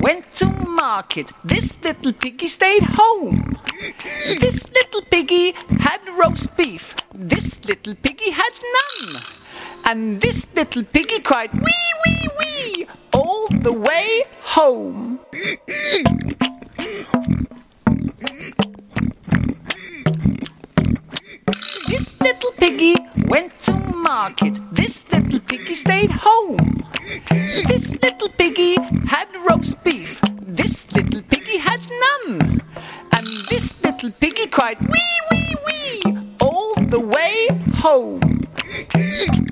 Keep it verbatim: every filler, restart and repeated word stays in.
went to market. This little piggy stayed home. This little piggy had roast beef. This little piggy had none. And this little piggy cried wee, wee, wee all the way home. This little piggy went to market. This little piggy stayed home. This little piggy had roast beef. This little piggy had none. And this little piggy cried wee, wee, wee all the way home.